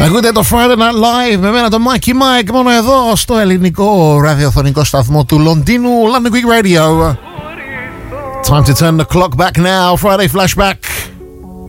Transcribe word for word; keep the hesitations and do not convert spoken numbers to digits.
Ακούτε το Friday Night Live με μένα το Mikey Mike μόνο εδώ στο ελληνικό ραδιοφωνικό σταθμό του Λονδίνου, London Quick Radio. Time to turn the clock back now. Friday flashback.